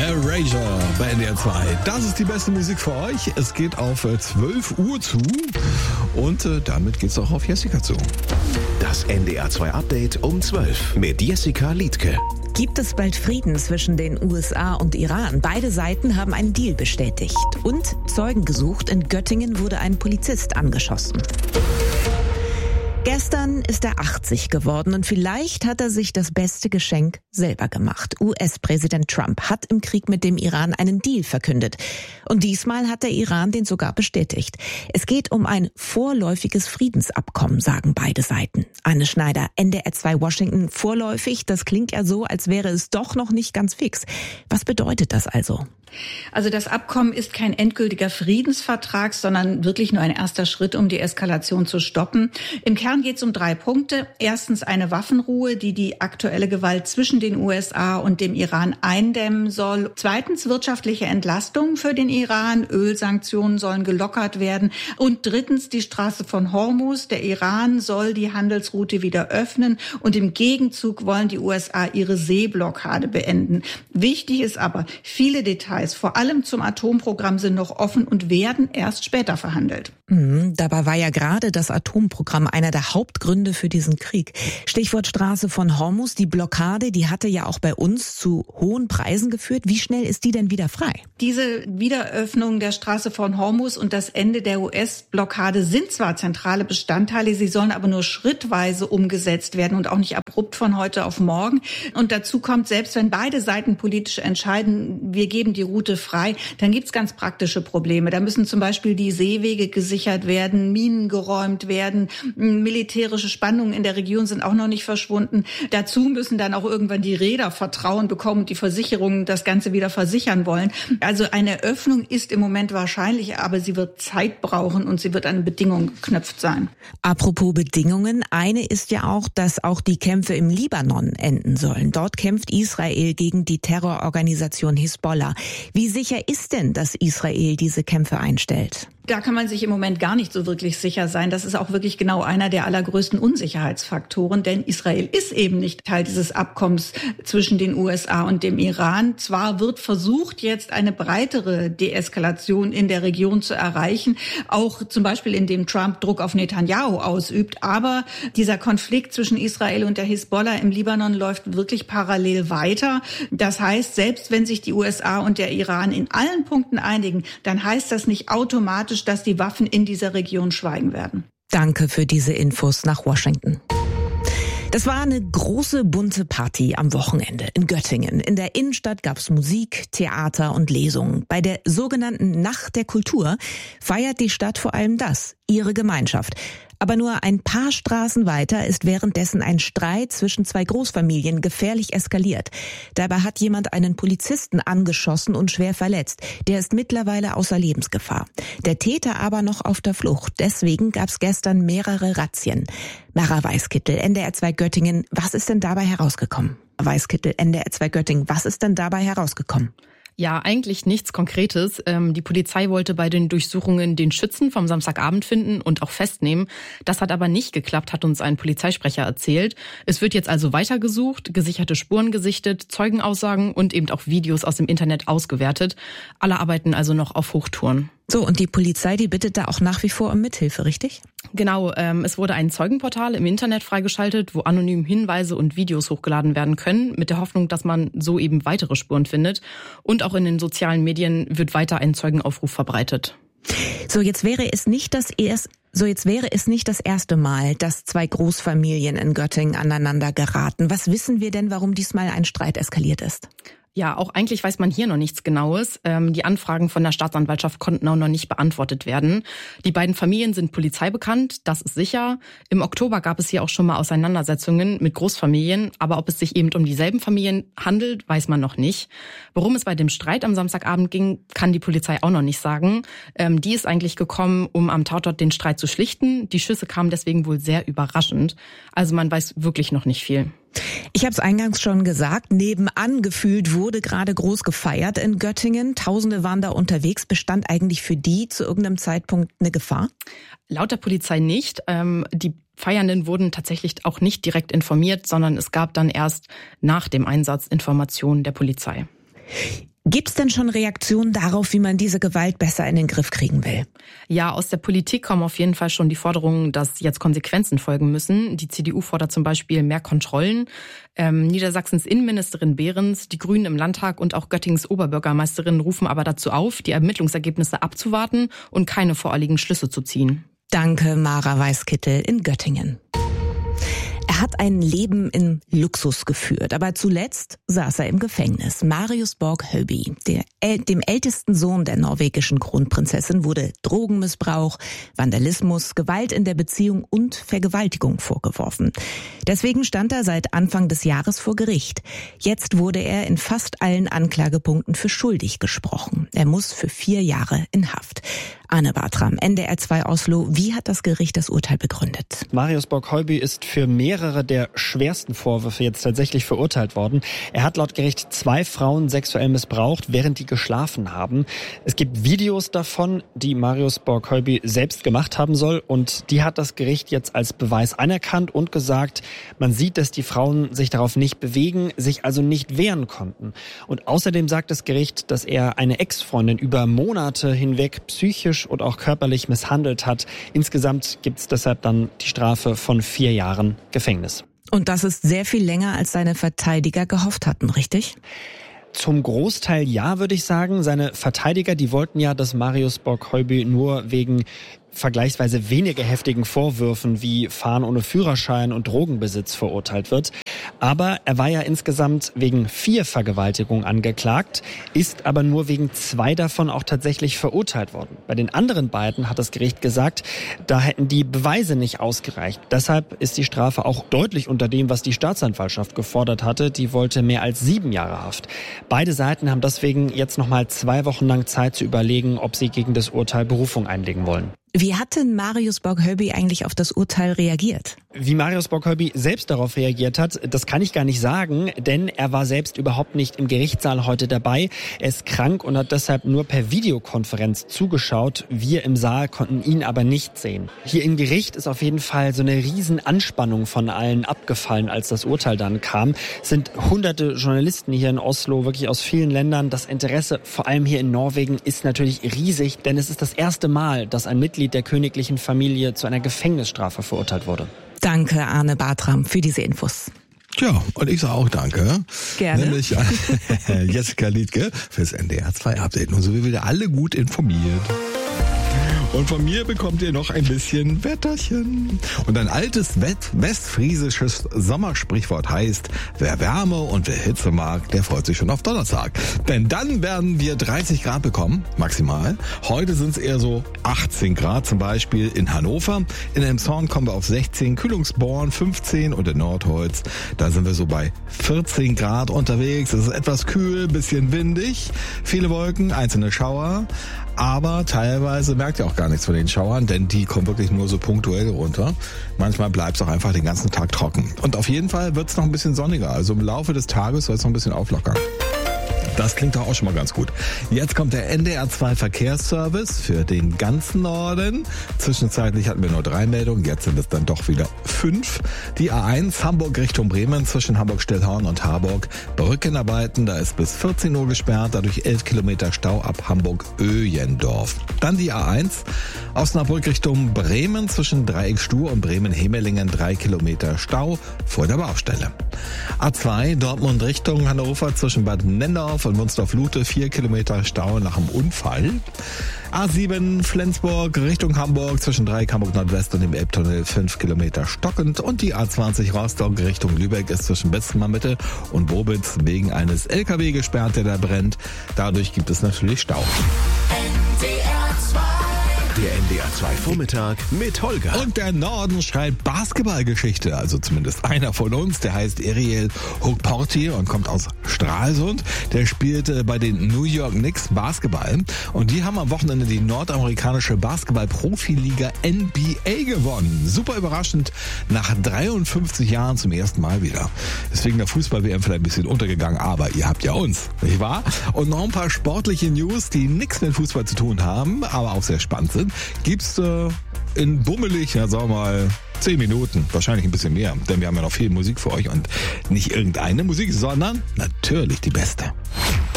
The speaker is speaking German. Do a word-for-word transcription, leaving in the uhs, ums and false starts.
Erasure bei N D R zwei. Das ist die beste Musik für euch. Es geht auf zwölf Uhr zu und äh, damit geht's auch auf Jessica zu. Das N D R zwei Update um zwölf mit Jessica Liedtke. Gibt es bald Frieden zwischen den U S A und Iran? Beide Seiten haben einen Deal bestätigt. Und Zeugen gesucht. In Göttingen wurde ein Polizist angeschossen. Gestern ist er achtzig geworden und vielleicht hat er sich das beste Geschenk selber gemacht. U S-Präsident Trump hat im Krieg mit dem Iran einen Deal verkündet. Und diesmal hat der Iran den sogar bestätigt. Es geht um ein vorläufiges Friedensabkommen, sagen beide Seiten. Anne Schneider, N D R zwei Washington, vorläufig, das klingt ja so, als wäre es doch noch nicht ganz fix. Was bedeutet das also? Also das Abkommen ist kein endgültiger Friedensvertrag, sondern wirklich nur ein erster Schritt, um die Eskalation zu stoppen. Im Kern geht es um drei Punkte. Erstens eine Waffenruhe, die die aktuelle Gewalt zwischen den U S A und dem Iran eindämmen soll. Zweitens wirtschaftliche Entlastung für den Iran. Ölsanktionen sollen gelockert werden. Und drittens die Straße von Hormuz. Der Iran soll die Handelsroute wieder öffnen. Und im Gegenzug wollen die U S A ihre Seeblockade beenden. Wichtig ist aber, viele Details vor allem zum Atomprogramm sind noch offen und werden erst später verhandelt. Mhm, dabei war ja gerade das Atomprogramm einer der Hauptgründe für diesen Krieg. Stichwort Straße von Hormuz, die Blockade, die hatte ja auch bei uns zu hohen Preisen geführt. Wie schnell ist die denn wieder frei? Diese Wiederöffnung der Straße von Hormuz und das Ende der U S-Blockade sind zwar zentrale Bestandteile, sie sollen aber nur schrittweise umgesetzt werden und auch nicht abrupt von heute auf morgen. Und dazu kommt, selbst wenn beide Seiten politisch entscheiden, wir geben die Route frei, dann gibt's ganz praktische Probleme. Da müssen zum Beispiel die Seewege gesichert werden, Minen geräumt werden, militärische Spannungen in der Region sind auch noch nicht verschwunden. Dazu müssen dann auch irgendwann die Reeder Vertrauen bekommen und die Versicherungen das Ganze wieder versichern wollen. Also eine Öffnung ist im Moment wahrscheinlich, aber sie wird Zeit brauchen und sie wird an Bedingungen geknüpft sein. Apropos Bedingungen, eine ist ja auch, dass auch die Kämpfe im Libanon enden sollen. Dort kämpft Israel gegen die Terrororganisation Hisbollah. Wie sicher ist denn, dass Israel diese Kämpfe einstellt? Da kann man sich im Moment gar nicht so wirklich sicher sein. Das ist auch wirklich genau einer der allergrößten Unsicherheitsfaktoren, denn Israel ist eben nicht Teil dieses Abkommens zwischen den U S A und dem Iran. Zwar wird versucht, jetzt eine breitere Deeskalation in der Region zu erreichen, auch zum Beispiel indem Trump Druck auf Netanyahu ausübt, aber dieser Konflikt zwischen Israel und der Hisbollah im Libanon läuft wirklich parallel weiter. Das heißt, selbst wenn sich die U S A und der Iran in allen Punkten einigen, dann heißt das nicht automatisch, dass die Waffen in dieser Region schweigen werden. Danke für diese Infos nach Washington. Das war eine große, bunte Party am Wochenende in Göttingen. In der Innenstadt gab's Musik, Theater und Lesungen. Bei der sogenannten Nacht der Kultur feiert die Stadt vor allem das, ihre Gemeinschaft. Aber nur ein paar Straßen weiter ist währenddessen ein Streit zwischen zwei Großfamilien gefährlich eskaliert. Dabei hat jemand einen Polizisten angeschossen und schwer verletzt. Der ist mittlerweile außer Lebensgefahr. Der Täter aber noch auf der Flucht. Deswegen gab's gestern mehrere Razzien. Mara Weißkittel, N D R zwei Göttingen, was ist denn dabei herausgekommen? Weißkittel, N D R zwei Göttingen, was ist denn dabei herausgekommen? Ja, eigentlich nichts Konkretes. Ähm, die Polizei wollte bei den Durchsuchungen den Schützen vom Samstagabend finden und auch festnehmen. Das hat aber nicht geklappt, hat uns ein Polizeisprecher erzählt. Es wird jetzt also weitergesucht, gesicherte Spuren gesichtet, Zeugenaussagen und eben auch Videos aus dem Internet ausgewertet. Alle arbeiten also noch auf Hochtouren. So, und die Polizei, die bittet da auch nach wie vor um Mithilfe, richtig? Genau, ähm, es wurde ein Zeugenportal im Internet freigeschaltet, wo anonym Hinweise und Videos hochgeladen werden können, mit der Hoffnung, dass man so eben weitere Spuren findet. Und auch in den sozialen Medien wird weiter ein Zeugenaufruf verbreitet. So, jetzt wäre es nicht das erste, so jetzt wäre es nicht das erste Mal, dass zwei Großfamilien in Göttingen aneinander geraten. Was wissen wir denn, warum diesmal ein Streit eskaliert ist? Ja, auch eigentlich weiß man hier noch nichts Genaues. Ähm, die Anfragen von der Staatsanwaltschaft konnten auch noch nicht beantwortet werden. Die beiden Familien sind Polizei bekannt, das ist sicher. Im Oktober gab es hier auch schon mal Auseinandersetzungen mit Großfamilien. Aber ob es sich eben um dieselben Familien handelt, weiß man noch nicht. Worum es bei dem Streit am Samstagabend ging, kann die Polizei auch noch nicht sagen. Ähm, die ist eigentlich gekommen, um am Tatort den Streit zu schlichten. Die Schüsse kamen deswegen wohl sehr überraschend. Also man weiß wirklich noch nicht viel. Ich habe es eingangs schon gesagt, nebenan gefühlt wurde gerade groß gefeiert in Göttingen. Tausende waren da unterwegs. Bestand eigentlich für die zu irgendeinem Zeitpunkt eine Gefahr? Laut der Polizei nicht. Ähm, die Feiernden wurden tatsächlich auch nicht direkt informiert, sondern es gab dann erst nach dem Einsatz Informationen der Polizei. Gibt's denn schon Reaktionen darauf, wie man diese Gewalt besser in den Griff kriegen will? Ja, aus der Politik kommen auf jeden Fall schon die Forderungen, dass jetzt Konsequenzen folgen müssen. Die C D U fordert zum Beispiel mehr Kontrollen. Ähm, Niedersachsens Innenministerin Behrens, die Grünen im Landtag und auch Göttingens Oberbürgermeisterin rufen aber dazu auf, die Ermittlungsergebnisse abzuwarten und keine voreiligen Schlüsse zu ziehen. Danke, Mara Weißkittel in Göttingen. Er hat ein Leben in Luxus geführt, aber zuletzt saß er im Gefängnis. Marius Borg-Høiby, der, dem ältesten Sohn der norwegischen Kronprinzessin, wurde Drogenmissbrauch, Vandalismus, Gewalt in der Beziehung und Vergewaltigung vorgeworfen. Deswegen stand er seit Anfang des Jahres vor Gericht. Jetzt wurde er in fast allen Anklagepunkten für schuldig gesprochen. Er muss für vier Jahre in Haft. Arne Bartram, N D R zwei Oslo. Wie hat das Gericht das Urteil begründet? Marius Borg-Høiby ist für mehrere der schwersten Vorwürfe jetzt tatsächlich verurteilt worden. Er hat laut Gericht zwei Frauen sexuell missbraucht, während die geschlafen haben. Es gibt Videos davon, die Marius Borg-Høiby selbst gemacht haben soll, und die hat das Gericht jetzt als Beweis anerkannt und gesagt, man sieht, dass die Frauen sich darauf nicht bewegen, sich also nicht wehren konnten. Und außerdem sagt das Gericht, dass er eine Ex-Freundin über Monate hinweg psychisch und auch körperlich misshandelt hat. Insgesamt gibt es deshalb dann die Strafe von vier Jahren Gefängnis. Und das ist sehr viel länger, als seine Verteidiger gehofft hatten, richtig? Zum Großteil ja, würde ich sagen. Seine Verteidiger, die wollten ja, dass Marius Borg-Høiby nur wegen vergleichsweise weniger heftigen Vorwürfen wie Fahren ohne Führerschein und Drogenbesitz verurteilt wird. Aber er war ja insgesamt wegen vier Vergewaltigungen angeklagt, ist aber nur wegen zwei davon auch tatsächlich verurteilt worden. Bei den anderen beiden hat das Gericht gesagt, da hätten die Beweise nicht ausgereicht. Deshalb ist die Strafe auch deutlich unter dem, was die Staatsanwaltschaft gefordert hatte. Die wollte mehr als sieben Jahre Haft. Beide Seiten haben deswegen jetzt noch mal zwei Wochen lang Zeit zu überlegen, ob sie gegen das Urteil Berufung einlegen wollen. Wie hat denn Marius Borg-Høiby eigentlich auf das Urteil reagiert? Wie Marius Borg-Høiby selbst darauf reagiert hat, das kann ich gar nicht sagen, denn er war selbst überhaupt nicht im Gerichtssaal heute dabei. Er ist krank und hat deshalb nur per Videokonferenz zugeschaut. Wir im Saal konnten ihn aber nicht sehen. Hier im Gericht ist auf jeden Fall so eine riesen Anspannung von allen abgefallen, als das Urteil dann kam. Es sind hunderte Journalisten hier in Oslo, wirklich aus vielen Ländern. Das Interesse, vor allem hier in Norwegen, ist natürlich riesig, denn es ist das erste Mal, dass ein Mitglied der königlichen Familie zu einer Gefängnisstrafe verurteilt wurde. Danke, Arne Bartram, für diese Infos. Ja, und ich sage auch danke. Gerne. Nämlich an Jessica Liedtke fürs N D R zwei Update. Und so wie wir alle gut informiert. Und von mir bekommt ihr noch ein bisschen Wetterchen. Und ein altes westfriesisches Sommersprichwort heißt, wer Wärme und wer Hitze mag, der freut sich schon auf Donnerstag. Denn dann werden wir dreißig Grad bekommen, maximal. Heute sind es eher so achtzehn Grad, zum Beispiel in Hannover. In Elmshorn kommen wir auf sechzehn, Kühlungsborn fünfzehn und in Nordholz, da sind wir so bei vierzehn Grad unterwegs. Es ist etwas kühl, bisschen windig, viele Wolken, einzelne Schauer. Aber teilweise merkt ihr auch gar nichts von den Schauern, denn die kommen wirklich nur so punktuell runter. Manchmal bleibt es auch einfach den ganzen Tag trocken. Und auf jeden Fall wird es noch ein bisschen sonniger. Also im Laufe des Tages soll es noch ein bisschen auflockern. Das klingt doch auch schon mal ganz gut. Jetzt kommt der N D R zwei Verkehrsservice für den ganzen Norden. Zwischenzeitlich hatten wir nur drei Meldungen, jetzt sind es dann doch wieder fünf. Die A eins Hamburg Richtung Bremen zwischen Hamburg-Stillhorn und Harburg. Brückenarbeiten, da ist bis vierzehn Uhr gesperrt, dadurch elf Kilometer Stau ab Hamburg-Öjendorf. Dann die A eins Osnabrück Richtung Bremen zwischen Dreieckstuhr und Bremen-Hemelingen, drei Kilometer Stau vor der Baustelle. A zwei Dortmund Richtung Hannover zwischen Bad Nennendorf und Wunsdorf-Lute, vier Kilometer Stau nach dem Unfall. A sieben Flensburg Richtung Hamburg zwischen Dreieck Hamburg Nordwest und dem Elbtunnel, fünf Kilometer stockend. Und die A zwanzig Rostock Richtung Lübeck ist zwischen Wetzlar Mitte und Bobitz wegen eines L K W gesperrt, der da brennt. Dadurch gibt es natürlich Stau. Der N D R zwei Vormittag mit Holger. Und der Norden schreibt Basketballgeschichte, also zumindest einer von uns, der heißt Ariel Hukporti und kommt aus Stralsund. Der spielt bei den New York Knicks Basketball und die haben am Wochenende die nordamerikanische Basketball-Profiliga N B A gewonnen. Super überraschend, nach dreiundfünfzig Jahren zum ersten Mal wieder. Deswegen der Fußball-W M vielleicht ein bisschen untergegangen, aber ihr habt ja uns, nicht wahr? Und noch ein paar sportliche News, die nichts mit Fußball zu tun haben, aber auch sehr spannend sind. Gibt's äh, in bummelig, ja sagen wir mal, zehn Minuten, wahrscheinlich ein bisschen mehr, denn wir haben ja noch viel Musik für euch und nicht irgendeine Musik, sondern natürlich die beste.